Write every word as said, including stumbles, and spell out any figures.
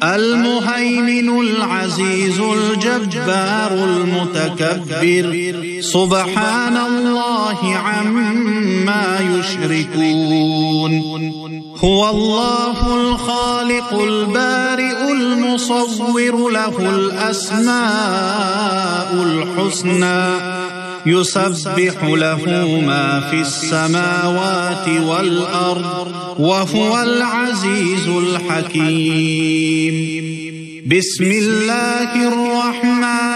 المهيمن العزيز الجبار المتكبر سبحان الله عما يشركون هو الله الخالق البارئ المصور له الأسماء الحسنى يسبح له ما في السماوات والأرض وهو العزيز الحكيم بسم الله الرحمن